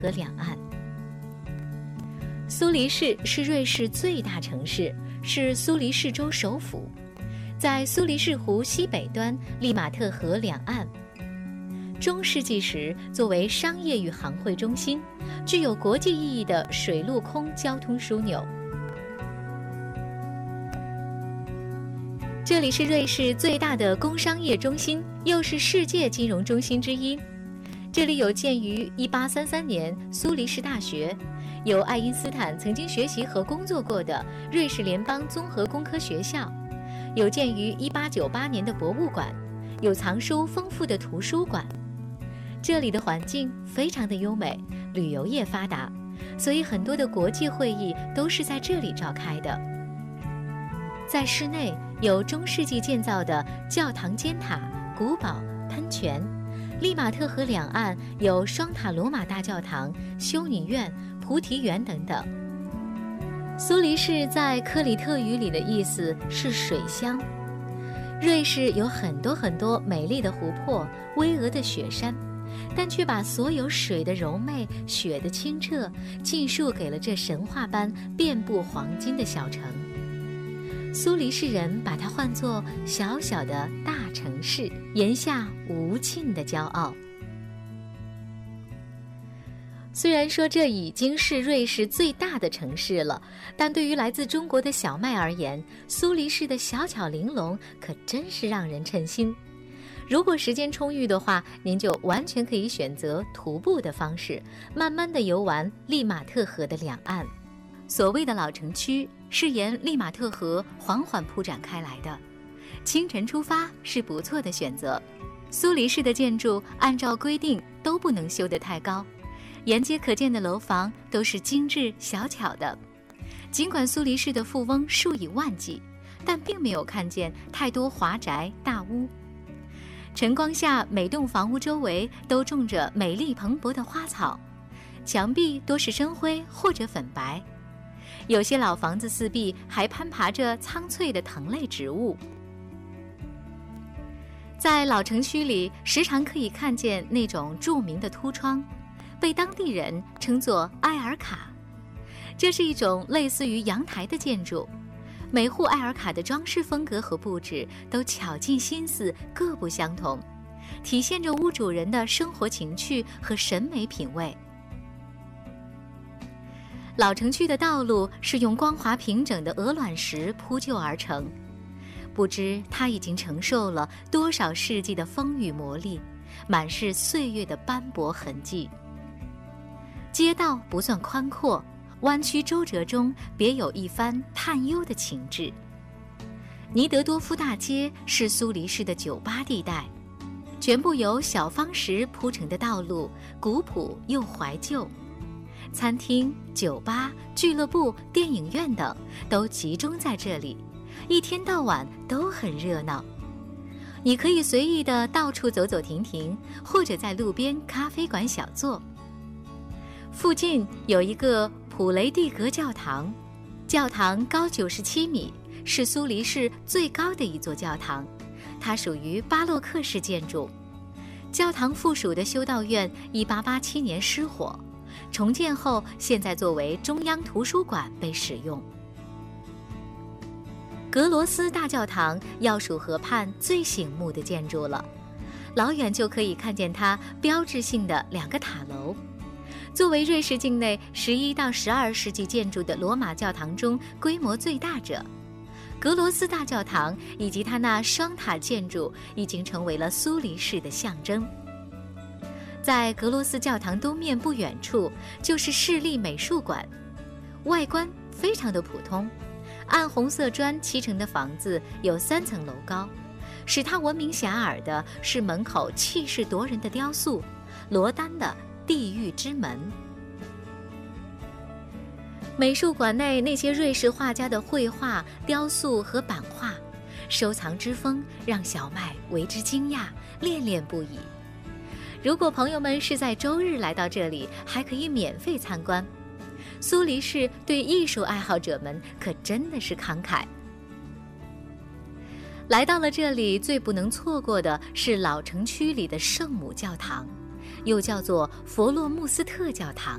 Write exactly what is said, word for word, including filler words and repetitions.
和两岸。苏黎世是瑞士最大城市，是苏黎世州首府，在苏黎世湖西北端，利马特河两岸。中世纪时，作为商业与行会中心，具有国际意义的水陆空交通枢纽。这里是瑞士最大的工商业中心，又是世界金融中心之一。这里有建于一八三三年苏黎世大学，有爱因斯坦曾经学习和工作过的瑞士联邦综合工科学校，有建于一八九八年的博物馆，有藏书丰富的图书馆。这里的环境非常的优美，旅游业发达，所以很多的国际会议都是在这里召开的。在室内有中世纪建造的教堂尖塔、古堡、喷泉，利马特河两岸有双塔罗马大教堂、修女院、菩提园等等。苏黎世在科里特语里的意思是水乡。瑞士有很多很多美丽的湖泊、巍峨的雪山，但却把所有水的柔媚、雪的清澈尽数给了这神话般遍布黄金的小城。苏黎世人把它唤作小小的大城市，言下无尽的骄傲。虽然说这已经是瑞士最大的城市了，但对于来自中国的小麦而言，苏黎世的小巧玲珑可真是让人称心。如果时间充裕的话，您就完全可以选择徒步的方式，慢慢地游玩利马特河的两岸。所谓的老城区是沿利马特河缓缓铺展开来的，清晨出发是不错的选择。苏黎世的建筑按照规定都不能修得太高，沿街可见的楼房都是精致小巧的。尽管苏黎世的富翁数以万计，但并没有看见太多华宅大屋。晨光下，每栋房屋周围都种着美丽蓬勃的花草，墙壁多是深灰或者粉白，有些老房子四壁还攀爬着苍翠的藤类植物。在老城区里，时常可以看见那种著名的凸窗，被当地人称作埃尔卡。这是一种类似于阳台的建筑，每户埃尔卡的装饰风格和布置都巧尽心思，各不相同，体现着屋主人的生活情趣和审美品味。老城区的道路是用光滑平整的鹅卵石铺就而成，不知它已经承受了多少世纪的风雨磨砺，满是岁月的斑驳痕迹。街道不算宽阔，弯曲周折中别有一番探幽的情致。尼德多夫大街是苏黎世的酒吧地带，全部由小方石铺成的道路，古朴又怀旧。餐厅、酒吧、俱乐部、电影院等都集中在这里，一天到晚都很热闹。你可以随意的到处走走停停，或者在路边咖啡馆小坐。附近有一个普雷蒂格教堂，教堂高九十七米，是苏黎世最高的一座教堂，它属于巴洛克式建筑。教堂附属的修道院一八八七年失火，重建后现在作为中央图书馆被使用。格罗斯大教堂要数河畔最醒目的建筑了，老远就可以看见它标志性的两个塔楼。作为瑞士境内十一到十二世纪建筑的罗马教堂中规模最大者，格罗斯大教堂以及它那双塔建筑已经成为了苏黎世的象征。在格罗斯教堂东面不远处就是市立美术馆，外观非常的普通，暗红色砖砌成的房子有三层楼高，使它闻名遐迩的是门口气势夺人的雕塑罗丹的地狱之门。美术馆内那些瑞士画家的绘画、雕塑和版画，收藏之风让小麦为之惊讶，恋恋不已。如果朋友们是在周日来到这里，还可以免费参观。苏黎世对艺术爱好者们可真的是慷慨。来到了这里，最不能错过的是老城区里的圣母教堂，又叫做佛洛穆斯特教堂。